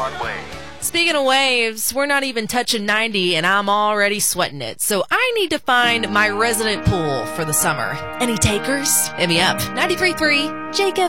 on waves. Speaking of waves, we're not even touching 90 and I'm already sweating it. So I need to find my resident pool for the summer. Any takers? Hit me up. 93.3 Jake FM.